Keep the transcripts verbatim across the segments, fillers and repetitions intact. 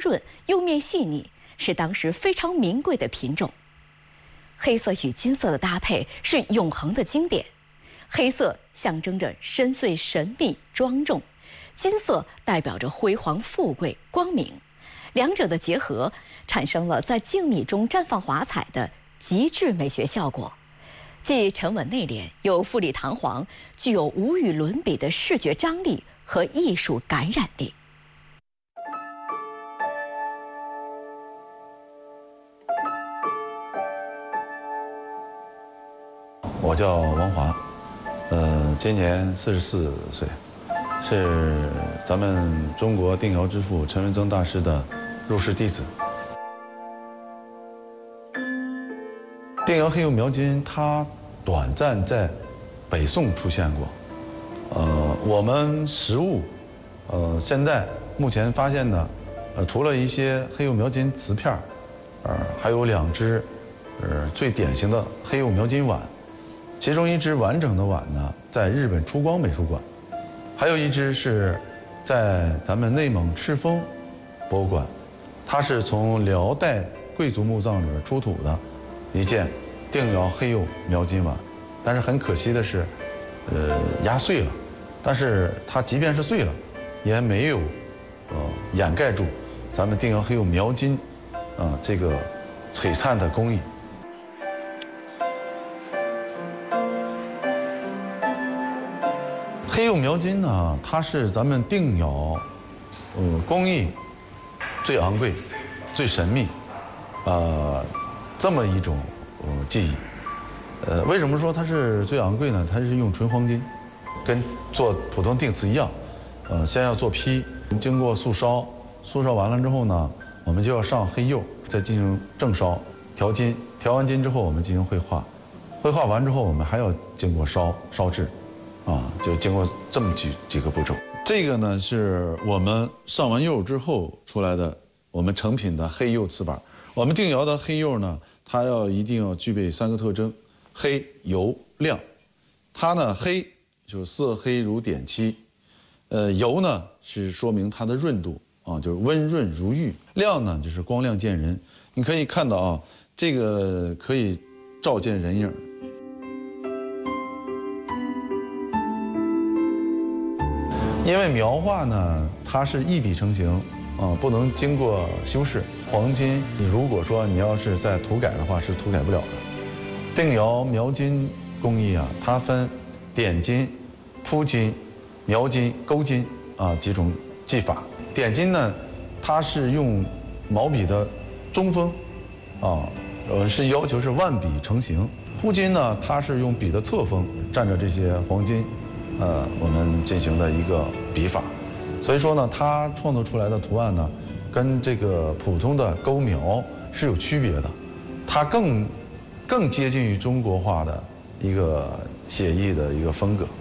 润，釉面细腻，是当时非常名贵的品种。黑色与金色的搭配是永恒的经典，黑色象征着深邃、神秘、庄重，金色代表着辉煌、富贵、光明。两者的结合，产生了在静谧中绽放华彩的极致美学效果，既沉稳内敛，又富丽堂皇，具有无与伦比的视觉张力和艺术感染力。 我叫王华，呃，今年四十四岁，是咱们中国定窑之父陈文增大师的入室弟子。定窑黑釉描金，它短暂在北宋出现过。呃，我们实物，呃，现在目前发现的，呃，除了一些黑釉描金瓷片儿，呃，还有两只，呃，最典型的黑釉描金碗。其中一只完整的碗呢，在日本出光美术馆，还有一只是在咱们内蒙赤峰博物馆，它是从辽代贵族墓葬里面出土的一件定窑黑釉描金碗，但是很可惜的是，呃，压碎了，但是它即便是碎了，也没有呃掩盖住咱们定窑黑釉描金啊、呃、这个璀璨的工艺。黑釉描金呢，它是咱们定窑，呃，工艺最昂贵、最神秘，呃，这么一种呃技艺。呃，为什么说它是最昂贵呢？它是用纯黄金，跟做普通定瓷一样，呃，先要做坯，经过素烧，素烧完了之后呢，我们就要上黑釉，再进行正烧、调金，调完金之后我们进行绘画，绘画完之后我们还要经过烧烧制。啊，就经过这么几几个步骤。这个呢是我们上完釉之后出来的，我们成品的黑釉瓷板。我们定窑的黑釉呢，它要一定要具备三个特征：黑、油、亮。它呢黑就是色黑如点漆，呃油呢是说明它的润度啊，就是温润如玉；亮呢就是光亮见人。你可以看到啊，这个可以照见人影。因为描画呢，它是一笔成型，啊，不能经过修饰。黄金，你如果说你要是在涂改的话，是涂改不了的。定窑描金工艺啊，它分点金、铺金、描金、勾金啊几种技法。点金呢，它是用毛笔的中锋，啊，呃是要求是万笔成型。铺金呢，它是用笔的侧锋蘸着这些黄金。呃，我们进行的一个笔法，所以说呢，它创作出来的图案呢，跟这个普通的勾描是有区别的，它更更接近于中国画的一个写意的一个风格。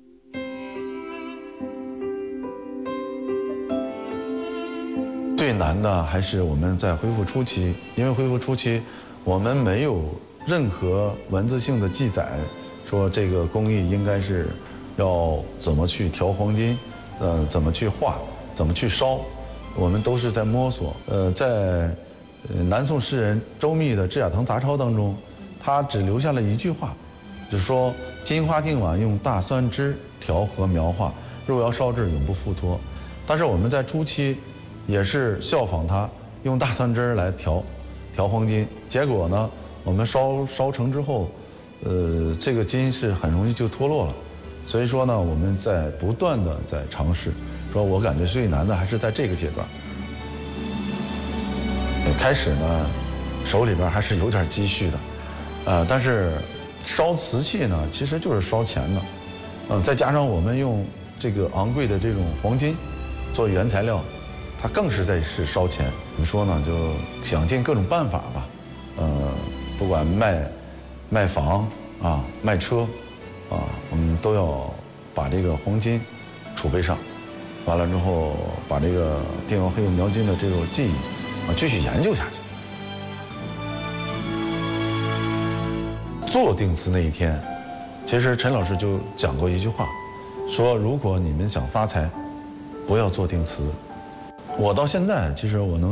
最难的还是我们在恢复初期，因为恢复初期我们没有任何文字性的记载，说这个工艺应该是。要怎么去调黄金，呃，怎么去画，怎么去烧，我们都是在摸索。呃，在呃南宋诗人周密的《制雅堂杂抄》当中，他只留下了一句话，就是说金花定碗用大酸汁调和描画，若要烧制永不复脱。但是我们在初期也是效仿他，用大酸汁来调调黄金，结果呢，我们烧烧成之后，呃，这个金是很容易就脱落了。所以说呢，我们在不断的在尝试，说我感觉最难的还是在这个阶段。开始呢，手里边还是有点积蓄的，呃，但是烧瓷器呢，其实就是烧钱的，呃，再加上我们用这个昂贵的这种黄金做原材料，它更是在是烧钱。怎么说呢，就想尽各种办法吧，呃，不管卖卖房啊，卖车。啊，我们都要把这个黄金储备上，完了之后把这个定窑黑釉描金的这个技艺啊继续研究下去。做定瓷那一天，其实陈老师就讲过一句话，说如果你们想发财，不要做定瓷。我到现在其实我能。